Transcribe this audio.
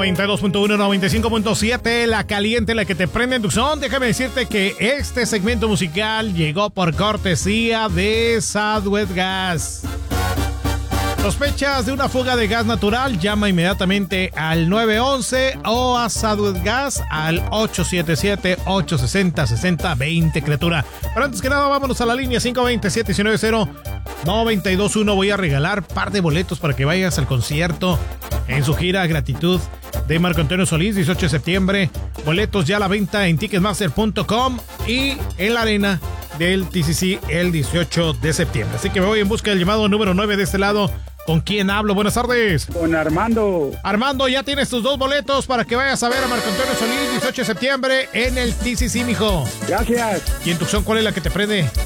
92.1, 95.7, la caliente, la que te prende en Tucson. Déjame decirte que este segmento musical llegó por cortesía de Southwest Gas. ¿Sospechas de una fuga de gas natural? Llama inmediatamente al 911 o a Southwest Gas al 877-860-6020, criatura. Pero antes que nada, vámonos a la línea 520-790-921. Voy a regalar par de boletos para que vayas al concierto en su gira Gratitud de Marco Antonio Solís, 18 de septiembre. Boletos ya a la venta en ticketmaster.com y en la arena del TCC el 18 de septiembre. Así que me voy en busca del llamado número 9 de este lado. ¿Con quién hablo? Buenas tardes. Con Armando. Armando, ya tienes tus 2 boletos para que vayas a ver a Marco Antonio Solís, 18 de septiembre en el TCC, mijo. Gracias. ¿Y en Tucson cuál es la que te prende?